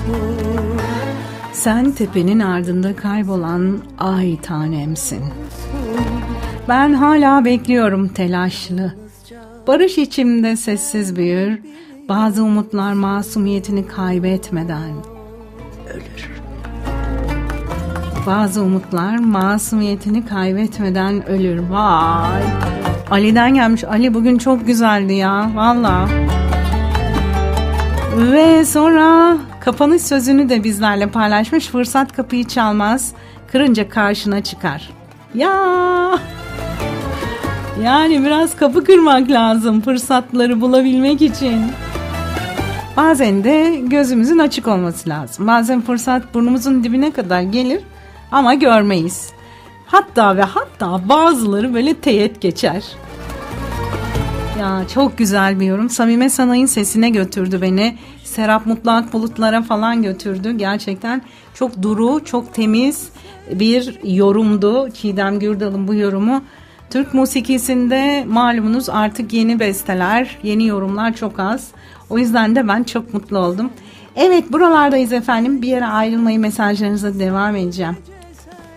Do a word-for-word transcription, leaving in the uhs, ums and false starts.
Sen tepenin ardında kaybolan ay tanemsin. Ben hala bekliyorum telaşlı. Barış içimde sessiz büyür. Bazı umutlar masumiyetini kaybetmeden ölür. Bazı umutlar masumiyetini kaybetmeden ölür. Vay. Ali'den gelmiş. Ali bugün çok güzeldi ya. Valla. Ve sonra kapanış sözünü de bizlerle paylaşmış. Fırsat kapıyı çalmaz, kırınca karşına çıkar. Ya yani biraz kapı kırmak lazım fırsatları bulabilmek için. Bazen de gözümüzün açık olması lazım. Bazen fırsat burnumuzun dibine kadar gelir ama görmeyiz. Hatta ve hatta bazıları böyle teğet geçer. Ya çok güzel bir yorum. Samime Sanay'ın sesine götürdü beni. Serap Mutlak bulutlara falan götürdü. Gerçekten çok duru, çok temiz bir yorumdu. Çiğdem Gürdal'ın bu yorumu. Türk musikisinde malumunuz artık yeni besteler, yeni yorumlar çok az. O yüzden de ben çok mutlu oldum. Evet, buralardayız efendim. Bir yere ayrılmayı, mesajlarınıza devam edeceğim.